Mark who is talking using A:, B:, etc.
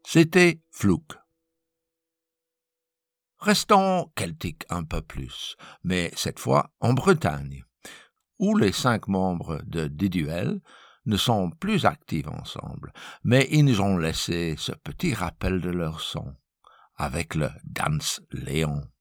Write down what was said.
A: C'était Flouk. Restons celtiques un peu plus, mais cette fois en Bretagne, où les 5 membres de Diduel ne sont plus actifs ensemble, mais ils nous ont laissé ce petit rappel de leur son, avec le Dance Léon.